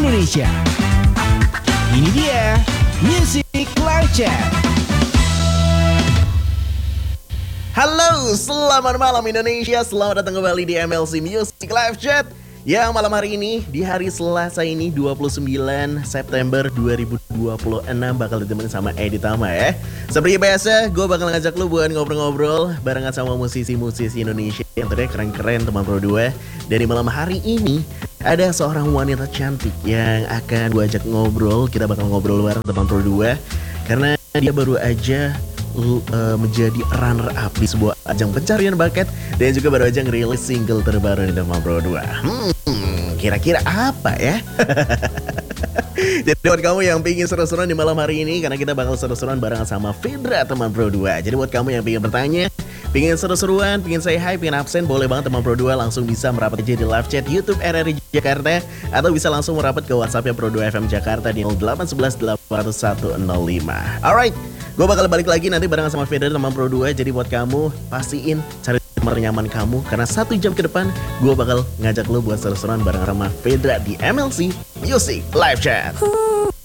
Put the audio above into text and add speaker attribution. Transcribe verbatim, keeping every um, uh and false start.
Speaker 1: Indonesia. Ini dia Music Live Chat.
Speaker 2: Halo, selamat malam Indonesia. Selamat datang kembali di M L C Music Live Chat. Yang malam hari ini, di hari Selasa ini dua puluh sembilan September dua ribu dua puluh enam bakal ditemenin sama Edi Tama ya. Seperti biasa, gue bakal ngajak lu buat ngobrol-ngobrol barengan sama musisi-musisi Indonesia yang ternyata keren-keren teman Pro dua. Dan di malam hari ini ada seorang wanita cantik yang akan gue ajak ngobrol. Kita bakal ngobrol bareng teman Pro dua karena dia baru aja uh, menjadi runner up di sebuah ajang pencarian bakat dan juga baru aja ngerilis single terbaru di teman Pro dua. Hmm, kira-kira apa ya? Jadi buat kamu yang pingin seru-seruan di malam hari ini, karena kita bakal seru-seruan bareng sama Fedra teman Pro dua. Jadi buat kamu yang pingin bertanya, pingin seru-seruan, pingin say hi, pingin absen, boleh banget teman Pro dua langsung bisa merapat aja di live chat YouTube R R I Jakarta, atau bisa langsung merapat ke WhatsApp-nya Pro dua F M Jakarta di nol delapan satu satu delapan nol satu nol lima. Alright, gue bakal balik lagi nanti bareng sama Fedra teman Pro dua. Jadi buat kamu pastiin cari nomor nyaman kamu, karena satu jam ke depan gue bakal ngajak lo buat seru-seruan bareng sama Fedra di M L C Music Live Chat.